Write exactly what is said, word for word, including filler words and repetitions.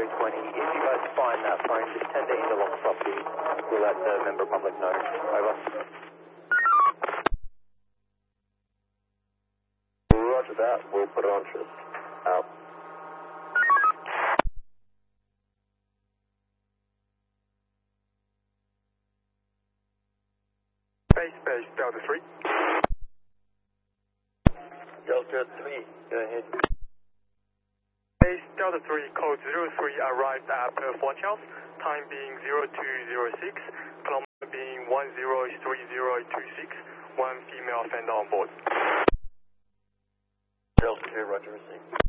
three twenty. If you guys find that phone, just tender into Lock Property. We'll let the member public know. Over. Roger that. We'll put it on shift. Out. Base, base, Delta three. Delta three, go ahead. Base, Delta three, code zero three arrived at Perth Watch House, time being zero two zero six, kilometer being one zero three zero two six, one female offender on board. Delta two, roger, received.